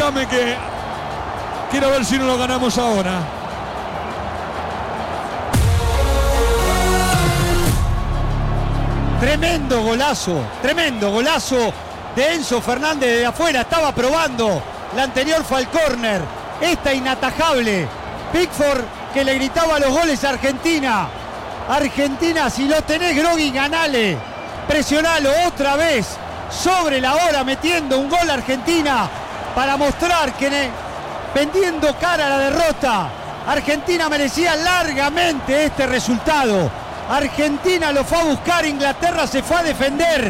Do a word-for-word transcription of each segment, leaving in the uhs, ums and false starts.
Déjame que quiero ver si no lo ganamos ahora. Tremendo golazo, tremendo golazo de Enzo Fernández de afuera. Estaba probando, la anterior fue al córner, esta inatajable. Pickford que le gritaba los goles a Argentina. Argentina, si lo tenés, Grogui, ganale. Presionalo otra vez, sobre la hora, metiendo un gol a Argentina para mostrar que ne, vendiendo cara a la derrota. Argentina merecía largamente este resultado. Argentina lo fue a buscar, Inglaterra se fue a defender.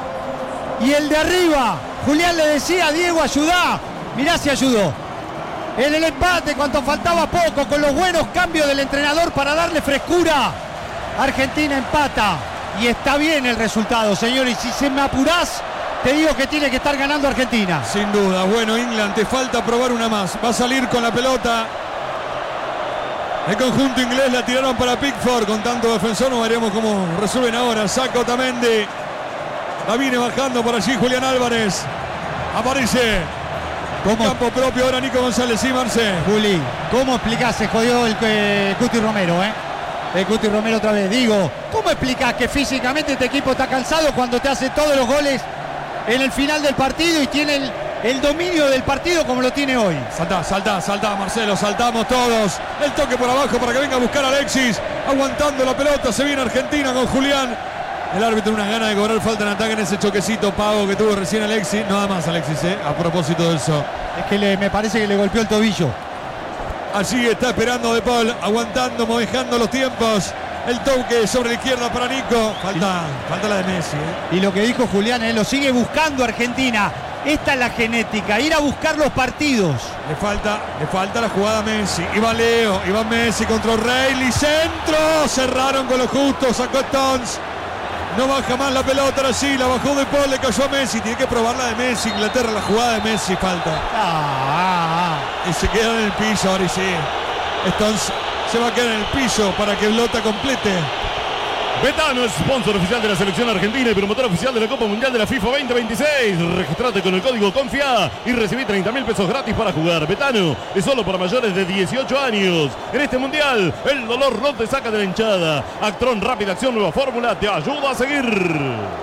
Y el de arriba, Julián le decía a Diego, ayudá. Mirá si ayudó. En el empate, cuando faltaba poco, con los buenos cambios del entrenador para darle frescura, Argentina empata. Y está bien el resultado, señores. Y si se me apurás, te digo que tiene que estar ganando Argentina. Sin duda. Bueno, England, te falta probar una más. Va a salir con la pelota. El conjunto inglés la tiraron para Pickford. Con tanto defensor no veremos cómo resuelven ahora. Saca Otamendi. La viene bajando por allí Julián Álvarez. Aparece. Con campo propio ahora Nico González. Sí, Marce. Juli, ¿cómo explicás? Se jodió el eh, Cuti Romero, ¿eh? El Cuti Romero otra vez. Digo, ¿cómo explicás que físicamente este equipo está cansado cuando te hace todos los goles en el final del partido y tiene el, el dominio del partido como lo tiene hoy? Saltá, saltá, saltá, Marcelo, saltamos todos. El toque por abajo para que venga a buscar a Alexis. Aguantando la pelota, se viene Argentina con Julián. El árbitro unas ganas de cobrar falta en ataque en ese choquecito pago que tuvo recién Alexis. Nada más Alexis, ¿eh? A propósito de eso. Es que le, me parece que le golpeó el tobillo. Allí está esperando De Paul, aguantando, movejando los tiempos. El toque sobre la izquierda para Nico. Falta, falta la de Messi, ¿eh? Y lo que dijo Julián, ¿eh? Lo sigue buscando Argentina. Esta es la genética, ir a buscar los partidos. Le falta, le falta la jugada a Messi. Iba Leo, iba Messi contra O'Reilly. Centro, cerraron con lo justo, sacó Stones. No baja más la pelota, ahora sí, la bajó De Paul, le cayó a Messi. Tiene que probar la de Messi, Inglaterra, la jugada de Messi, falta. Ah, ah. Y se queda en el piso, ahora sí. Stones se va a quedar en el piso para que Blota complete. Betano es sponsor oficial de la selección argentina y promotor oficial de la Copa Mundial de la FIFA veinte veintiséis. Registrate con el código CONFIA y recibí treinta mil pesos gratis para jugar. Betano es solo para mayores de dieciocho años. En este mundial, el dolor no te saca de la hinchada. Actron Rápida Acción Nueva Fórmula te ayuda a seguir.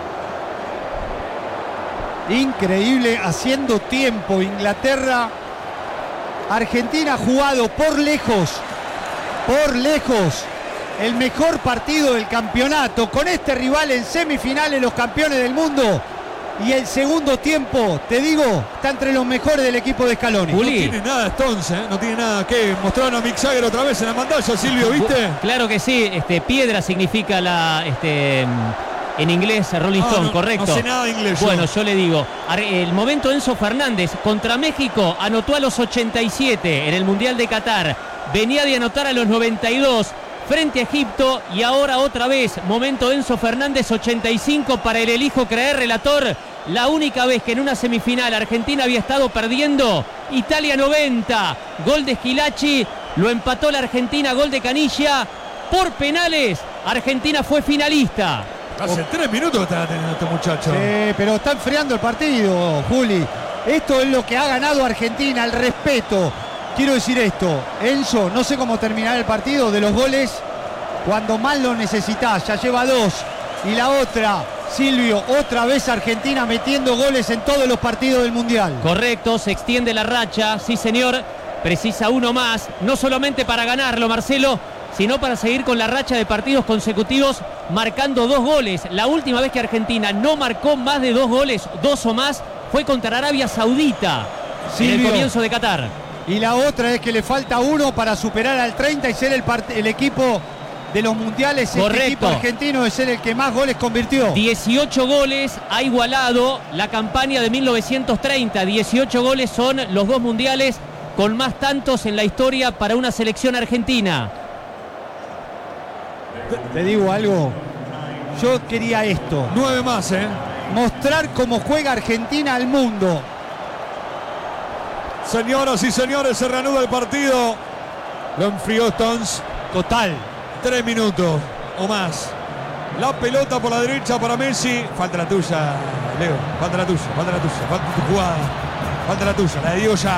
Increíble, haciendo tiempo Inglaterra. Argentina ha jugado por lejos, por lejos, el mejor partido del campeonato con este rival en semifinales, los campeones del mundo. Y el segundo tiempo, te digo, está entre los mejores del equipo de Scaloni. No tiene nada Stones, ¿eh? No tiene nada que mostraron a Mick Jagger otra vez en la pantalla, Silvio, ¿viste? Claro que sí, este, piedra significa la, este, en inglés Rolling Stone, ah, no, correcto. No sé nada de inglés. Bueno, yo. yo le digo, el momento Enzo Fernández contra México anotó a los ochenta y siete en el Mundial de Qatar. Venía de anotar a los noventa y dos frente a Egipto y ahora otra vez, momento Enzo Fernández, ochenta y cinco para el elijo creer, relator. La única vez que en una semifinal Argentina había estado perdiendo, Italia noventa, gol de Schillaci, lo empató la Argentina, gol de Canilla, por penales, Argentina fue finalista. Hace tres minutos que está teniendo este muchacho. Sí, pero está enfriando el partido, Juli. Esto es lo que ha ganado Argentina, el respeto. Quiero decir esto, Enzo, no sé cómo terminará el partido de los goles cuando más lo necesitas, ya lleva dos. Y la otra, Silvio, otra vez Argentina metiendo goles en todos los partidos del Mundial. Correcto, se extiende la racha, sí señor, precisa uno más, no solamente para ganarlo, Marcelo, sino para seguir con la racha de partidos consecutivos marcando dos goles. La última vez que Argentina no marcó más de dos goles, dos o más, fue contra Arabia Saudita, Silvio, en el comienzo de Qatar. Y la otra es que le falta uno para superar al treinta y ser el, el equipo de los mundiales. Correcto. Este equipo argentino de ser el que más goles convirtió. dieciocho goles ha igualado la campaña de mil novecientos treinta. dieciocho goles son los dos mundiales con más tantos en la historia para una selección argentina. Te digo algo. Yo quería esto. Nueve más, ¿eh? Mostrar cómo juega Argentina al mundo. Señoras y señores, se reanuda el partido. Lo enfrió Stones. Total. Tres minutos o más. La pelota por la derecha para Messi. Falta la tuya, Leo. Falta la tuya, falta la tuya. Falta tu jugada. Falta la tuya, la de Diego ya.